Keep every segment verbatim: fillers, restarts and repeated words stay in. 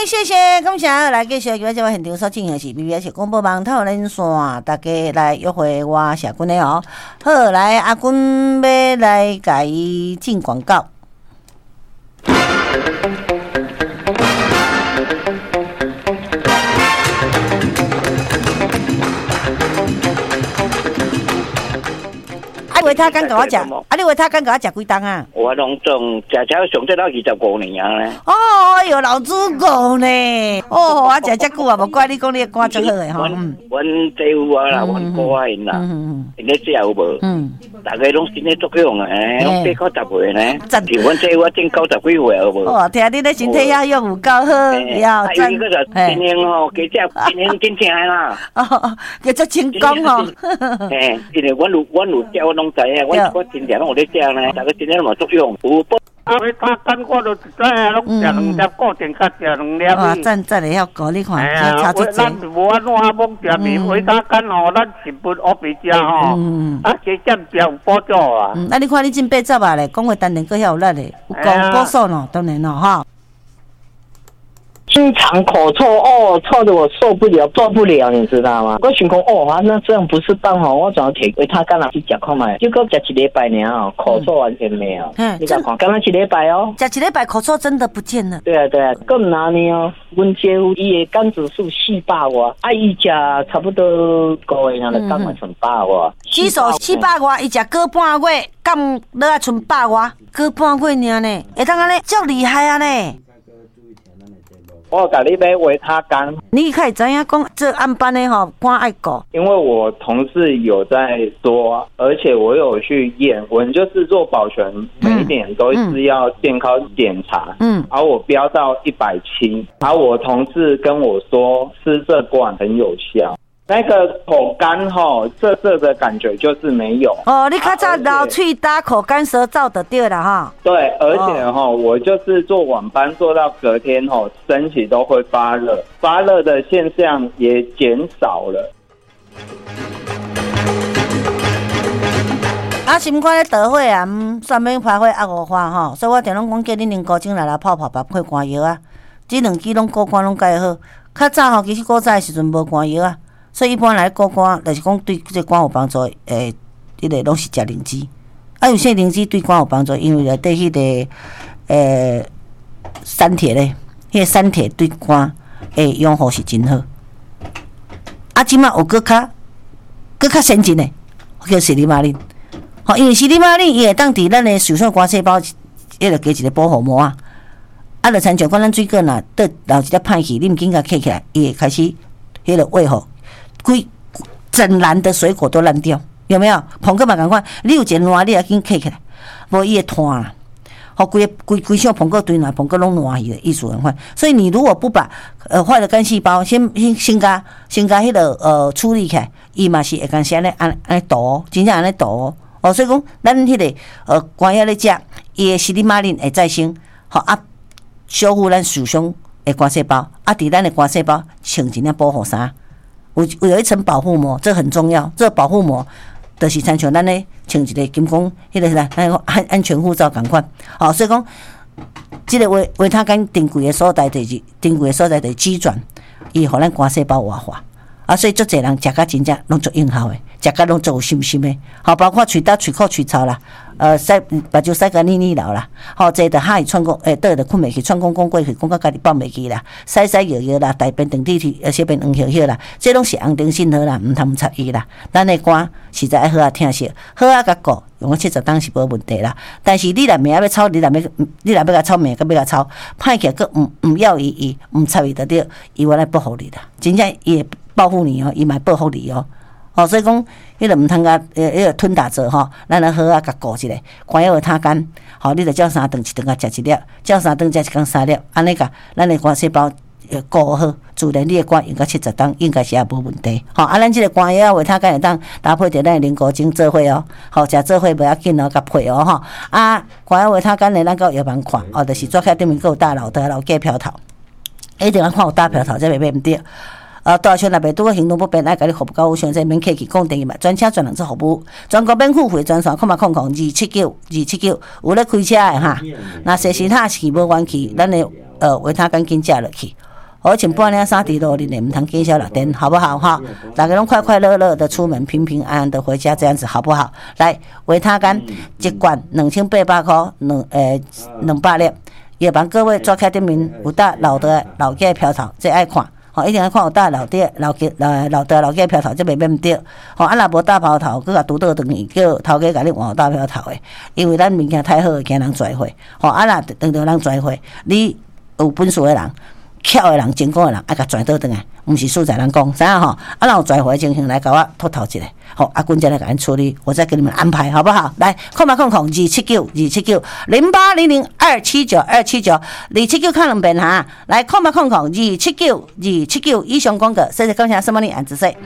谢谢，感谢来继续今日节目现场所进行的是 B B S 广播网透连线，大家来约会我社君的哦。好，来阿君要来甲伊进广告。维他干给我食，啊！你维他干给我食几档啊？ 我拢总食食上这到二十五年啊咧。 哦，哎呦，老祖公呢？哦，我食遮久啊，无怪你讲你肝足好诶吼。 阮阮姐夫啊啦，阮哥啊因啦，因咧食有无？嗯，大家拢身体作用诶，拢八九十岁呢。比阮姐夫正九十几岁有无？ 哦，听你咧身体也用有够好， 要真。个就今年吼，加食今年真正诶啦。 哦，叫做成功吼。 嘿，因为阮有阮有食我拢。知影，我我真正拢有咧食呢，大家真正拢有作用。有不？啊，他干我都知影，拢食两粒固定，较食两粒。 啊，赞赞的要搞你看，差出济。 咱无安怎啊，罔食面，回他干吼，咱是不学比食吼。啊，加减食有补助啊。 嗯，啊，你看你真八十啊咧，讲话当然佫遐有力咧，有高补数咯，当然咯，哈。 经常口臭哦，臭的我受不了，受不了，你知道吗？我想讲哦，啊，那这样不是办哦，我怎么摕维他干拿去食看卖？结果食一礼拜尔哦，口臭完全没有。嗯，你看，刚刚一礼拜哦， 食一礼拜口臭真的不见了。 对啊对啊，更拿呢哦，阮姐夫伊的肝指数四百外，啊，伊食差不多个月然后肝嘛剩百外。 指数四百外，伊食过半月，肝落啊剩百外，过半月尔呢，会当安尼，足厉害啊呢！ 我甲你买维他干， 你可以知影讲这暗班的吼，肝爱顾。 因为我同事有在说，而且我有去验，我们就是做保全，每一年都是要健康检查，嗯，而我飙到一百七，而我同事跟我说，吃这罐很有效。那个口干吼，涩涩的感觉就是没有哦。你较早流喙打口干舌燥的对了哈。 对，而且哈、哦，我就是做晚班做到隔天吼，身体都会发热，发热的现象也减少了。 啊，心肝咧倒火啊，唔算免发火压五花吼，所以我定拢讲叫你啉高精来来泡泡白配肝药啊，这两支拢顾肝拢介好。较早吼，其实古早的时阵无肝药啊。所以一般来顾肝，就是讲对这肝有帮助，诶，迄个拢是食灵芝。啊，有些灵芝对肝有帮助，因为内底迄个诶山铁咧，迄个山铁对肝诶养护是真好。啊，即马有搁较搁较先进诶，叫西利马林。吼，因为西利马林伊会当伫咱诶受伤肝细胞，迄个加一个保护膜啊。啊，就亲像讲咱水果若倒留一粒歹去，你毋紧甲揢起来，伊会开始迄个胃吼。规整篮的水果都烂掉，有没有？捧个嘛赶快，你有一个烂，你也紧揢起来，无伊会摊啦。好，规规规箱捧个堆烂，捧个拢烂去的，意思很坏。所以你如果不把呃坏的干细胞先先先加先加迄个呃处理起来，伊嘛是会干先安安安尼倒，真正安尼倒哦。哦，所以讲咱迄、那个呃肝药咧食，伊的西利马林会再生，好啊，修复咱受伤的肝细胞，啊，伫咱的肝细胞穿一领保护衫。有有一层保护膜，这很重要。这个保护膜就是参像咱咧穿一个金光，迄个啥，那个安安全护照共款。好，所以讲，这个维维他干珍贵的所在就是珍贵的所在就是肌转，伊互咱肝细胞活化。啊，所以足侪人食甲真正拢足有效的，食甲拢足有信心的。好，包括喙焦、喙苦、喙臭啦，呃，塞目睭塞甲腻腻流啦，好，这着嗨喘讲，诶，倒着困袂去，喘讲讲过去，讲到家己放袂去啦，塞塞摇摇啦，大便长滴滴，呃，小便黄晓晓啦，这拢是红丁信号啦，毋通插伊啦。咱的肝实在爱好啊听息，好啊甲顾，用七十当是无问题啦。但是你若命要操，你若要，你若要甲操命，甲要甲操，歹起佫毋毋要伊伊，毋插伊就对，伊原来保护你啦，真正伊会保护你哦，伊嘛保护你哦。哦，所以讲，迄个毋通甲呃，迄个吞打者吼，咱来好啊，甲顾一下，肝药维他干，吼，你着照三顿一顿甲食一粒，照三顿食一工三粒，安尼甲咱的肝细胞顾好，自然你的肝用到七十档，应该是也无问题。吼，啊，咱即个肝药维他干会当搭配着咱的灵果精做伙哦，吼，食做伙袂要紧哦，甲配哦，吼，啊，肝药维他干呢，咱到药房看，哦，就是做开对面佫有大老的老假飘头，一定要看有大飘头才袂买毋对。呃，大小若袂拄个行动不便，爱甲你服务到有详细免客气，讲电话，专车专人做服务，全国免付费专线，空嘛空空二七九二七九，有咧开车的哈，那实时他是无关去，咱的呃维他干紧食落去， 好穿半领衫伫路里面，唔通见笑六点，好不好哈？大家拢快快乐乐的出门，平平安安的回家，这样子好不好？来，维他干一罐两千八百块，两诶两百粒。也帮各位抓开店面，有搭老的老家票头，这爱看。吼，一定要看有搭老爹、老家、老老的老家票头，这袂免唔对。吼，啊，若无搭票头，佮甲拄倒转去，叫头家甲你换搭票头的，因为咱物件太好，惊人拽货。吼，啊，若当着人拽货，你有本事的人、巧的人、成功的人，爱甲拽倒转来，毋是素材人讲，知影吼？啊，若有拽货的情形来甲我脱头一下，吼，啊，阮再来甲恁处理，我再给你们安排，好不好？来，空八空空二七九二七九零八零零二七九二七九二七九看两遍哈，来空八空空二七九二七九以上广告，谢谢感谢什么你安子说。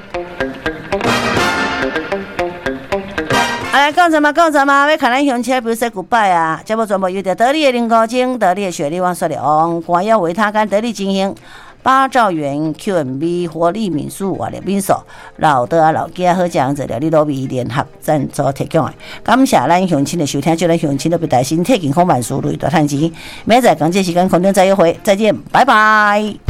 来，讲什么讲什么，要看咱乡亲，比如说 goodbye 啊，节目全部由着得力的零高精、得力的雪莉王说了，光耀维他干、得力精英。八兆元 Q M B 活力民宿活力民宿，老的啊老家好这样子了，你罗比联合赞助提供的。感谢咱乡亲的收听，祝咱乡亲都别担心，体健康万事如意大赚钱。明仔讲这时间空中再约会，再见，拜拜。